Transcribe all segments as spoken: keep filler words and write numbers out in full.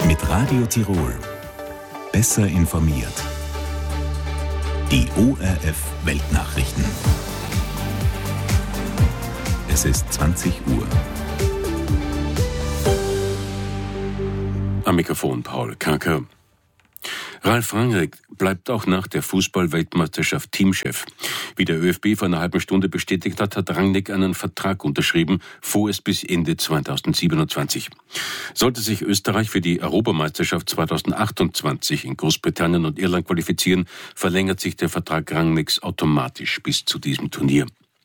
Mit Radio Tirol. Besser informiert. Die O R F Weltnachrichten. Es ist zwanzig Uhr. Am Mikrofon Paul Kaker. Ralf Rangnick bleibt auch nach der Fußball-Weltmeisterschaft Teamchef. Wie der Ö F B vor einer halben Stunde bestätigt hat, hat Rangnick einen Vertrag unterschrieben, vorerst bis Ende zweitausendsiebenundzwanzig. Sollte sich Österreich für die Europameisterschaft zweitausendachtundzwanzig in Großbritannien und Irland qualifizieren, verlängert sich der Vertrag Rangnicks automatisch bis zu diesem Turnier.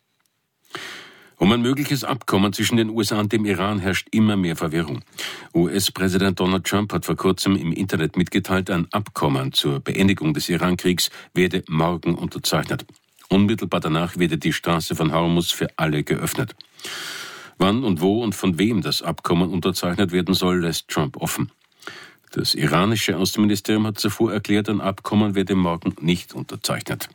Um ein mögliches Abkommen zwischen den U S A und dem Iran herrscht immer mehr Verwirrung. U S-Präsident Donald Trump hat vor kurzem im Internet mitgeteilt, ein Abkommen zur Beendigung des Iran-Kriegs werde morgen unterzeichnet. Unmittelbar danach werde die Straße von Hormuz für alle geöffnet. Wann und wo und von wem das Abkommen unterzeichnet werden soll, lässt Trump offen. Das iranische Außenministerium hat zuvor erklärt, ein Abkommen werde morgen nicht unterzeichnet.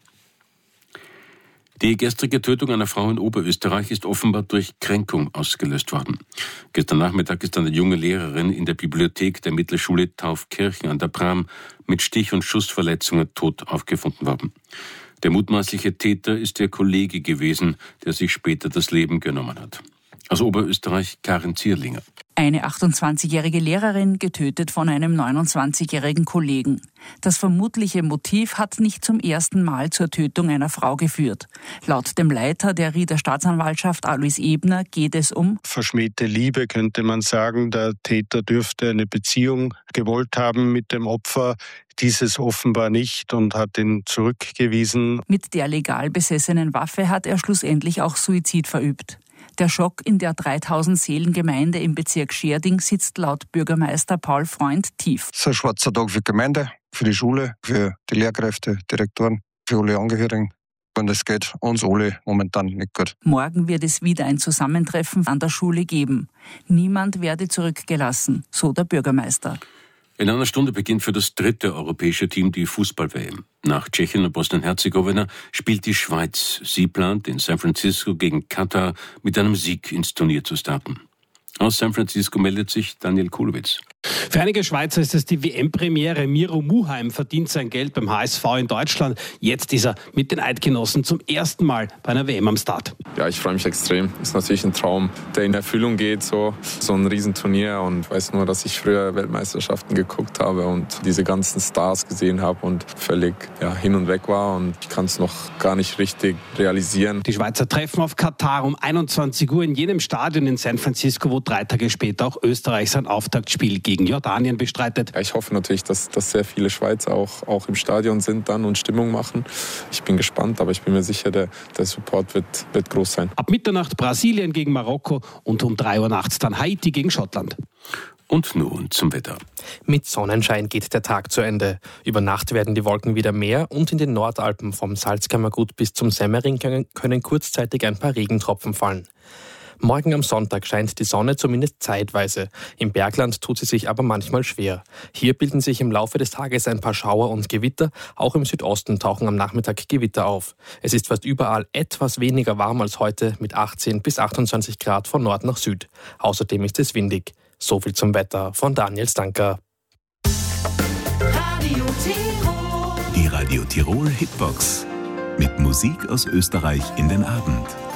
Die gestrige Tötung einer Frau in Oberösterreich ist offenbar durch Kränkung ausgelöst worden. Gestern Nachmittag ist eine junge Lehrerin in der Bibliothek der Mittelschule Taufkirchen an der Pram mit Stich- und Schussverletzungen tot aufgefunden worden. Der mutmaßliche Täter ist der Kollege gewesen, der sich später das Leben genommen hat. Aus Oberösterreich Karin Zierlinger. Eine achtundzwanzigjährige Lehrerin getötet von einem neunundzwanzigjährigen Kollegen. Das vermutliche Motiv hat nicht zum ersten Mal zur Tötung einer Frau geführt. Laut dem Leiter der Rieder Staatsanwaltschaft Alois Ebner geht es um verschmähte Liebe, könnte man sagen. Der Täter dürfte eine Beziehung gewollt haben mit dem Opfer. Dieses offenbar nicht und hat ihn zurückgewiesen. Mit der legal besessenen Waffe hat er schlussendlich auch Suizid verübt. Der Schock in der dreitausend-Seelen-Gemeinde im Bezirk Schärding sitzt laut Bürgermeister Paul Freund tief. Es ist ein schwarzer Tag für die Gemeinde, für die Schule, für die Lehrkräfte, Direktoren, für alle Angehörigen. Und es geht uns alle momentan nicht gut. Morgen wird es wieder ein Zusammentreffen an der Schule geben. Niemand werde zurückgelassen, so der Bürgermeister. In einer Stunde beginnt für das dritte europäische Team die Fußball-W M. Nach Tschechien und Bosnien-Herzegowina spielt die Schweiz. Sie plant, in San Francisco gegen Katar mit einem Sieg ins Turnier zu starten. Aus San Francisco meldet sich Daniel Kulowitz. Für einige Schweizer ist es die W M-Premiere. Miro Muheim verdient sein Geld beim H S V in Deutschland. Jetzt ist er mit den Eidgenossen zum ersten Mal bei einer W M am Start. Ja, ich freue mich extrem. Ist natürlich ein Traum, der in Erfüllung geht. So, so ein Riesenturnier. Und ich weiß nur, dass ich früher Weltmeisterschaften geguckt habe und diese ganzen Stars gesehen habe und völlig ja, hin und weg war. Und ich kann es noch gar nicht richtig realisieren. Die Schweizer treffen auf Katar um einundzwanzig Uhr in jenem Stadion in San Francisco, wo drei Tage später auch Österreich sein Auftaktspiel gegen Jordanien bestreitet. Ja, ich hoffe natürlich, dass, dass sehr viele Schweizer auch, auch im Stadion sind dann und Stimmung machen. Ich bin gespannt, aber ich bin mir sicher, der, der Support wird, wird groß sein. Ab Mitternacht Brasilien gegen Marokko und um drei Uhr nachts dann Haiti gegen Schottland. Und nun zum Wetter. Mit Sonnenschein geht der Tag zu Ende. Über Nacht werden die Wolken wieder mehr und in den Nordalpen vom Salzkammergut bis zum Semmering können, können kurzzeitig ein paar Regentropfen fallen. Morgen am Sonntag scheint die Sonne zumindest zeitweise. Im Bergland tut sie sich aber manchmal schwer. Hier bilden sich im Laufe des Tages ein paar Schauer und Gewitter. Auch im Südosten tauchen am Nachmittag Gewitter auf. Es ist fast überall etwas weniger warm als heute mit achtzehn bis achtundzwanzig Grad von Nord nach Süd. Außerdem ist es windig. So viel zum Wetter von Daniel Stanker. Radio Tirol. Die Radio Tirol Hitbox. Mit Musik aus Österreich in den Abend.